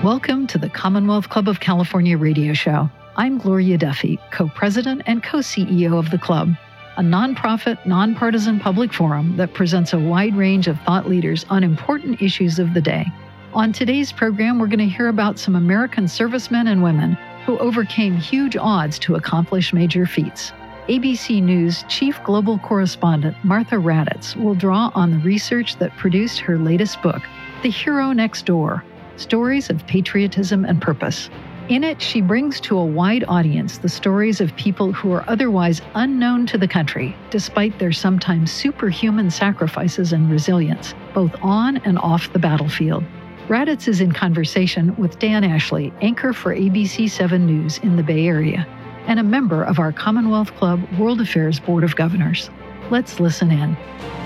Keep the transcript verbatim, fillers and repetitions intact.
Welcome to the Commonwealth Club of California radio show. I'm Gloria Duffy, co-president and co-C E O of the club, a nonprofit, nonpartisan public forum that presents a wide range of thought leaders on important issues of the day. On today's program, we're going to hear about some American servicemen and women who overcame huge odds to accomplish major feats. A B C News chief global correspondent Martha Raddatz will draw on the research that produced her latest book, The Hero Next Door: Stories of Patriotism and Purpose. In it, she brings to a wide audience the stories of people who are otherwise unknown to the country, despite their sometimes superhuman sacrifices and resilience, both on and off the battlefield. Raddatz is in conversation with Dan Ashley, anchor for A B C seven News in the Bay Area, and a member of our Commonwealth Club World Affairs Board of Governors. Let's listen in.